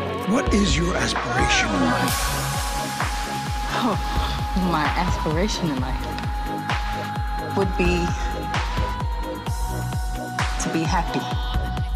What is your aspiration in life? Oh, my aspiration in life would be to be happy.